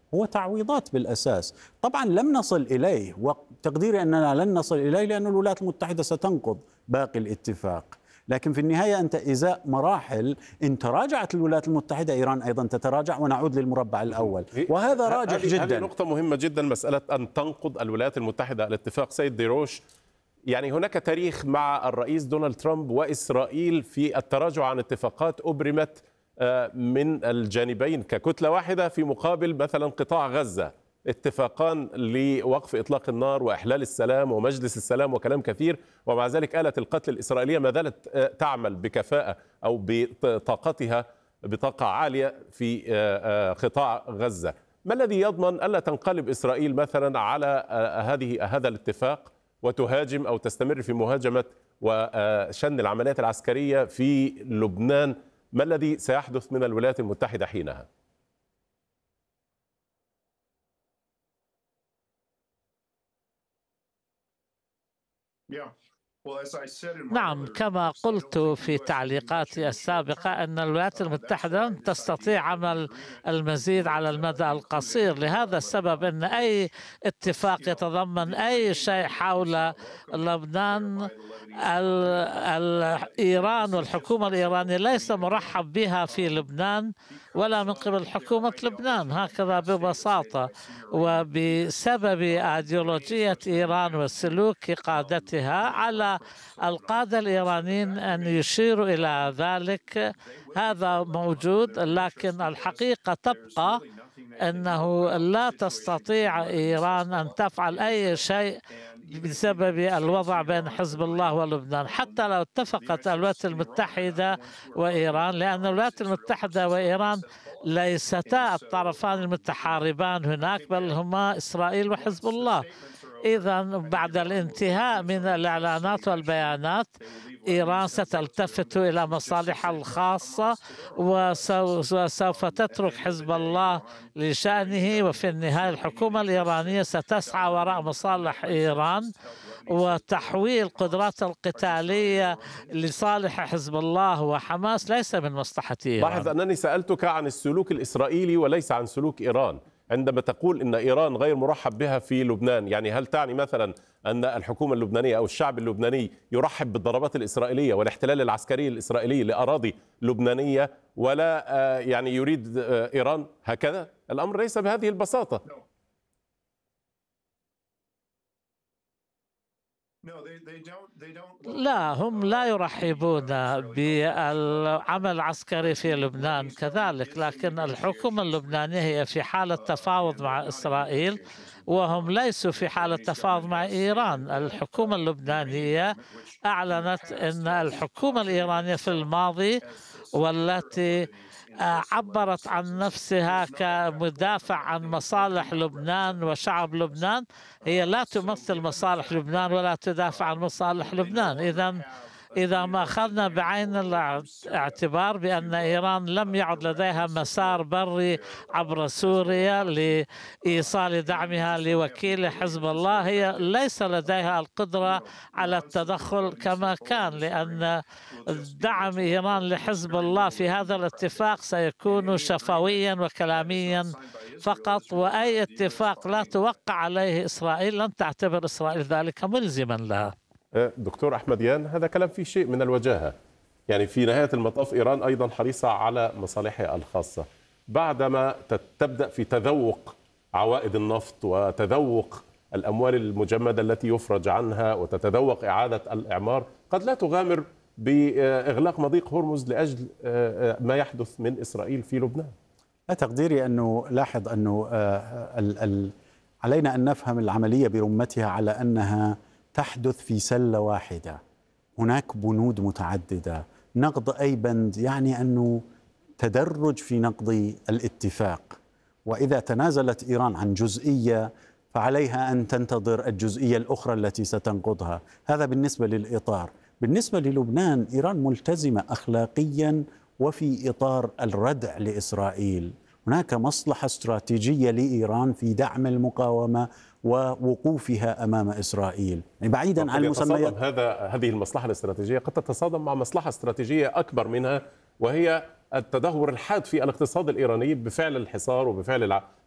هو تعويضات بالأساس. طبعا لم نصل إليه، وتقديري أننا لن نصل إليه لأن الولايات المتحدة ستنقض باقي الاتفاق. لكن في النهاية أنت إزاء مراحل، إن تراجعت الولايات المتحدة إيران أيضا تتراجع ونعود للمربع الأول، وهذا راجح هذه جدا. نقطة مهمة جدا، مسألة أن تنقض الولايات المتحدة الاتفاق. سيد ديروش، يعني هناك تاريخ مع الرئيس دونالد ترامب وإسرائيل في التراجع عن اتفاقات أبرمت من الجانبين ككتلة واحدة في مقابل مثلا قطاع غزة، اتفاقان لوقف إطلاق النار وإحلال السلام ومجلس السلام وكلام كثير، ومع ذلك آلة القتل الإسرائيلية ما زالت تعمل بكفاءة أو بطاقتها بطاقة عالية في قطاع غزة. ما الذي يضمن ألا تنقلب إسرائيل مثلا على هذا الاتفاق وتهاجم أو تستمر في مهاجمة وشن العمليات العسكرية في لبنان؟ ما الذي سيحدث من الولايات المتحدة حينها؟ نعم، كما قلت في تعليقاتي السابقة أن الولايات المتحدة تستطيع عمل المزيد على المدى القصير. لهذا السبب أن أي اتفاق يتضمن أي شيء حول لبنان، إيران والحكومة الإيرانية ليس مرحب بها في لبنان ولا من قبل حكومة لبنان، هكذا ببساطة. وبسبب أيديولوجية إيران وسلوك قادتها على القادة الإيرانيين أن يشيروا إلى ذلك، هذا موجود. لكن الحقيقة تبقى أنه لا تستطيع إيران أن تفعل أي شيء بسبب الوضع بين حزب الله ولبنان، حتى لو اتفقت الولايات المتحدة وإيران، لأن الولايات المتحدة وإيران ليستا الطرفان المتحاربان هناك، بل هما إسرائيل وحزب الله. إذا بعد الانتهاء من الإعلانات والبيانات إيران ستلتفت إلى مصالحها الخاصة وسوف تترك حزب الله لشأنه، وفي النهاية الحكومة الإيرانية ستسعى وراء مصالح إيران وتحويل قدرات القتالية لصالح حزب الله وحماس ليس من مصلحة إيران. لاحظ أنني سألتك عن السلوك الإسرائيلي وليس عن سلوك إيران. عندما تقول إن إيران غير مرحب بها في لبنان، يعني هل تعني مثلا أن الحكومة اللبنانية أو الشعب اللبناني يرحب بالضربات الإسرائيلية والاحتلال العسكري الإسرائيلي لأراضي لبنانية ولا يعني يريد إيران هكذا؟ الأمر ليس بهذه البساطة. لا، هم لا يرحبون بالعمل العسكري في لبنان كذلك، لكن الحكومة اللبنانية هي في حالة تفاوض مع إسرائيل وهم ليسوا في حالة تفاوض مع إيران. الحكومة اللبنانية أعلنت أن الحكومة الإيرانية في الماضي والتي عبرت عن نفسها كمدافع عن مصالح لبنان وشعب لبنان هي لا تمثل مصالح لبنان ولا تدافع عن مصالح لبنان. إذا ما أخذنا بعين الاعتبار بأن إيران لم يعد لديها مسار بري عبر سوريا لإيصال دعمها لوكيل حزب الله، هي ليس لديها القدرة على التدخل كما كان، لأن دعم إيران لحزب الله في هذا الاتفاق سيكون شفويا وكلاميا فقط، وأي اتفاق لا توقع عليه إسرائيل لن تعتبر إسرائيل ذلك ملزما لها. دكتور أحمديان، هذا كلام فيه شيء من الوجاهة. يعني في نهاية المطاف إيران أيضا حريصة على مصالحها الخاصة. بعدما تبدأ في تذوق عوائد النفط وتذوق الأموال المجمدة التي يفرج عنها وتتذوق إعادة الإعمار، قد لا تغامر بإغلاق مضيق هرمز لأجل ما يحدث من إسرائيل في لبنان. تقديري أنه لاحظ أنه علينا أن نفهم العملية برمتها على أنها تحدث في سلة واحدة، هناك بنود متعددة. نقض أي بند يعني أنه تدرج في نقض الاتفاق، وإذا تنازلت إيران عن جزئية فعليها أن تنتظر الجزئية الأخرى التي ستنقضها. هذا بالنسبة للإطار. بالنسبة للبنان، إيران ملتزمة أخلاقيا وفي إطار الردع لإسرائيل. هناك مصلحة استراتيجية لإيران في دعم المقاومة ووقوفها أمام إسرائيل، يعني بعيدا عن المسميات. هذه المصلحة الاستراتيجية قد تتصادم مع مصلحة استراتيجية أكبر منها، وهي التدهور الحاد في الاقتصاد الإيراني بفعل الحصار وبفعل